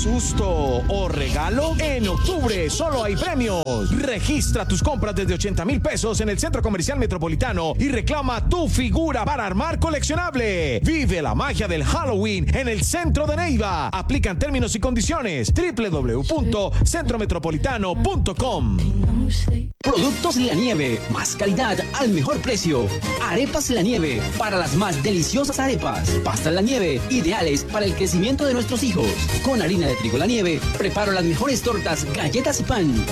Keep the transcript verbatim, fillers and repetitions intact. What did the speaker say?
susto o regalo? En octubre solo hay premios. Registra tus compras desde ochenta mil pesos en el Centro Comercial Metropolitano y reclama tu figura para armar coleccionable. Vive la magia del Halloween en el centro de Neiva. Aplican términos y condiciones. doble u doble u doble u punto centro metropolitano punto com. Productos La Nieve, más calidad al mejor precio. Arepas La Nieve, para las más deliciosas arepas. Pastas La Nieve, ideales para el crecimiento de nuestros hijos. Con harina de trigo La Nieve, preparo las mejores tortas, galletas y pan.